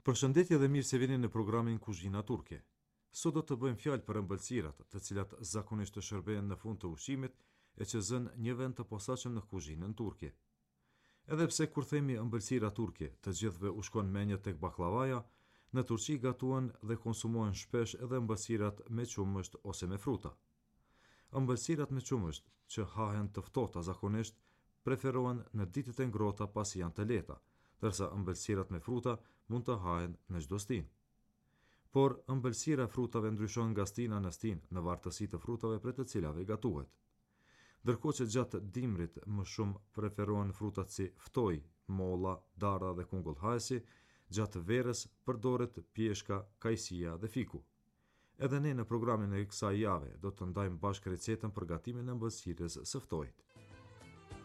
Përshëndetje dhe mirë se vini në programin Kuzhina Turke. Sot do të bëjmë fjalë për ëmbëlsirat, të cilat zakonisht të shërbejnë në fund të ushqimit e që zën një vend të posaçëm në kuzhinën turke. Edhe pse kur themi ëmbëlsira turke, të gjithëve u shkon mendja tek baklavaja, në Turqi gatuan dhe konsumohen shpesh edhe ëmbëlsirat me qumësht ose me fruta. Ëmbëlsirat me qumësht, që hahen të ftohta zakonisht, preferohen në ditët e ngrohta pasi janë të lehta, ndërsa ëmbëlsirat me fruta mund të hahen në çdo stinë. Por ëmbëlsira e frutave ndryshon nga stina në stinë në vartësi të frutave për të cilave gatuhet. Ndërkohë që gjatë dimrit më shumë preferohen frutat si ftoj, molla, dardha dhe kungullhajsi, gjatë verës përdoret pjeshka, kajsia dhe fiku. Edhe ne në programin e kësaj jave do të ndajmë bashkë recetën për gatimin e ëmbëlsirës së ftojit.